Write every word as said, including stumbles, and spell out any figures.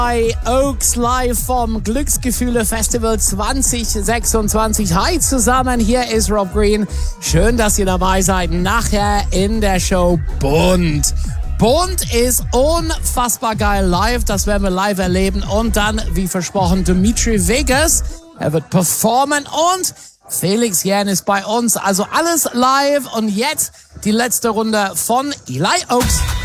Bei Oaks live vom Glücksgefühle Festival zwanzig sechsundzwanzig. Hi zusammen, hier ist Rob Green. Schön, dass ihr dabei seid. Nachher in der Show Bunt. Bunt ist unfassbar geil live. Das werden wir live erleben. Und dann, wie versprochen, Dimitri Vegas. Er wird performen und Felix Jähn ist bei uns. Also alles live. Und jetzt die letzte Runde von Eli Oaks.